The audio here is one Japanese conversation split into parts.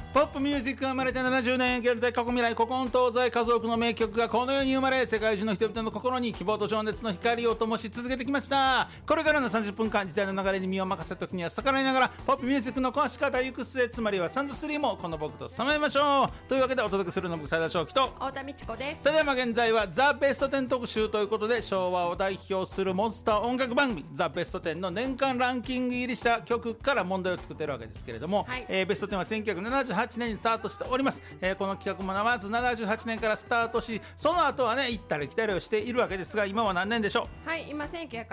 ポップミュージックが生まれて70年、現在過去未来古今東西数多くの名曲がこの世に生まれ、世界中の人々の心に希望と情熱の光を灯し続けてきました。これからの30分間、時代の流れに身を任せた時には逆らいながらポップミュージックの壊し方行く末、つまりは33もこの僕とさまえましょう。というわけでお届けするの僕斉田翔樹と太田美智子です。 ただいま現在はザ・ベスト10特集ということで、昭和を代表するモンスター音楽番組ザ・ベスト10の年間ランキング入りした曲から問題を作っているわけですけれども、 はい、 ベスト10は1978年にスタートしております。この企画もまず78年からスタートし、その後はね行ったり来たりをしているわけですが、今は何年でしょう。 はい、今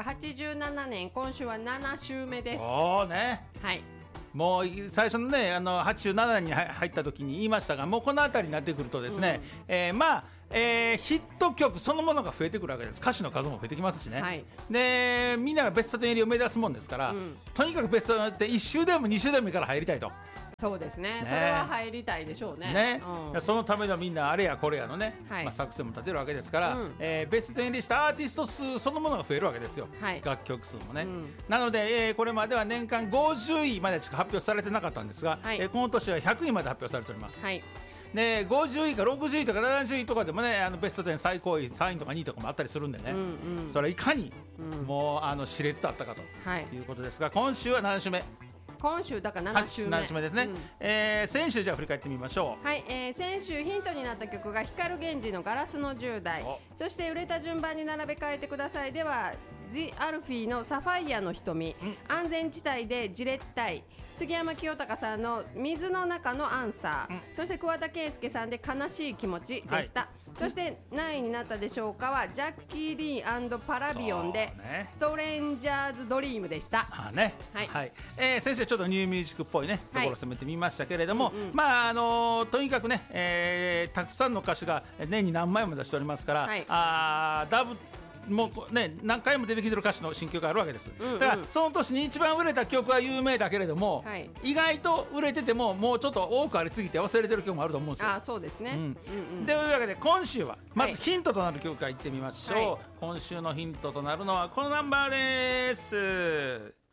1987年、今週は7週目です。 おーね、 はい、 もう最初のね87年に入った時に言いましたが、もうこの辺りになってくるとですね、ヒット曲そのものが増えてくるわけです。歌手の数も増えてきますしね、はい、でみんながベスト10入りを目指すもんですから、とにかくベスト10って1週でも2週でもいいから入りたいと。 そうですね、それは入りたいでしょうね。 そのためのみんなあれやこれやのね、 はい、 作戦も立てるわけですから、ベスト10入りしたアーティスト数そのものが増えるわけですよ、はい、楽曲数もね、なので、これまでは年間50位までしか発表されてなかったんですが、はい、この年は100位まで発表されております、はい。で50位か60位とか70位とかでもね、ベスト10最高位3位とか2位とかもあったりするんでね、それはいかに、もう熾烈だったかということですが、今週は7週目、 今週だから7週目、 7週目ですね、先週じゃあ振り返ってみましょう。 はい、先週ヒントになった曲が光源氏のガラスの10代、そして売れた順番に並べ替えてくださいではジ・アルフィーのサファイアの瞳、安全地帯でじれったい、杉山清隆さんの水の中のアンサー、そして桑田佳祐さんで悲しい気持ちでした、はい。そして何位になったでしょうかはジャッキー・リー&パラビオンでストレンジャーズ・ドリームでした。 はいはい、先生ちょっとニューミュージックっぽいねところを攻めてみましたけれども、とにかくね、たくさんの歌手が年に何枚も出しておりますから、はい、ダブもうね、何回も出てきてる歌手の新曲があるわけです、だからその年に一番売れた曲は有名だけれども、はい、意外と売れててももうちょっと多くありすぎて忘れてる曲もあると思うんですよ。 あ、そうですね、 というわけで今週はまずヒントとなる曲からいってみましょう、はい、今週のヒントとなるのはこのナンバーです。